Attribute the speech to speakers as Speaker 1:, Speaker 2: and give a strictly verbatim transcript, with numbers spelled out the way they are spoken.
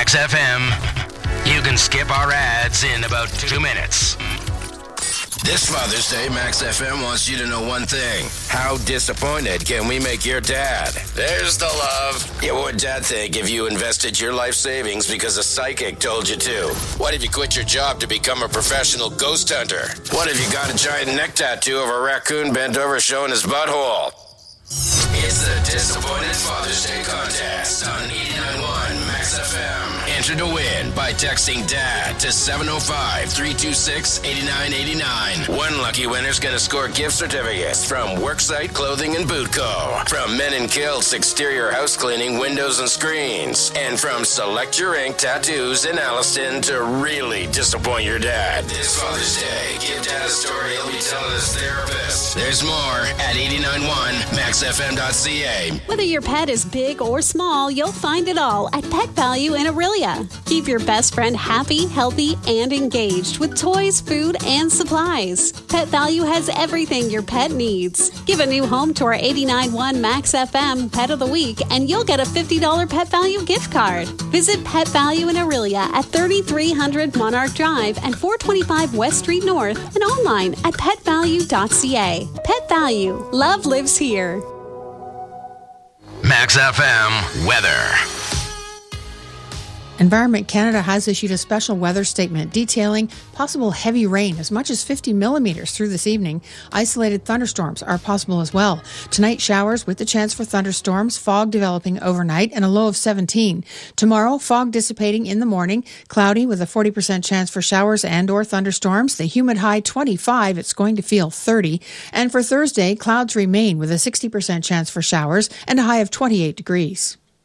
Speaker 1: Max F M. You can skip our ads in about two minutes. This Father's Day, Max F M wants you to know one thing. How disappointed can we make your dad? There's the love. Yeah, what would Dad think if you invested your life savings because a psychic told you to? What if you quit your job to become a professional ghost hunter? What if you got a giant neck tattoo of a raccoon bent over showing his butthole? It's the Disappointed Father's Day contest on eighty-nine point one Max F M. Enter to win by texting DAD to seven oh five, three two six, eight nine eight nine. One lucky winner's going to score gift certificates from Worksite Clothing and Boot Co., from Men in Kilts Exterior House Cleaning, Windows and Screens, and from Select Your Ink Tattoos in Alliston to really disappoint your dad. This Father's Day, give Dad a story he'll be telling his therapist. There's more at eighty-nine point one max f m dot c a.
Speaker 2: Whether your pet is big or small, you'll find it all at Pet Value in Aurelia. Keep your best friend happy, healthy, and engaged with toys, food, and supplies. Pet Value has everything your pet needs. Give a new home to our eighty-nine point one Max F M Pet of the Week, and you'll get a fifty dollars Pet Value gift card. Visit Pet Value in Aurelia at thirty-three hundred Monarch Drive and four twenty-five West Street North, and online at pet value dot c a. Pet Value. Love lives here.
Speaker 1: Max F M weather.
Speaker 3: Environment Canada has issued a special weather statement detailing possible heavy rain, as much as fifty millimeters through this evening. Isolated thunderstorms are possible as well. Tonight, showers with the chance for thunderstorms, fog developing overnight, and a low of seventeen. Tomorrow, fog dissipating in the morning, cloudy with a forty percent chance for showers and or thunderstorms. The humid high twenty-five, it's going to feel thirty. And for Thursday, clouds remain with a sixty percent chance for showers and a high of twenty-eight degrees.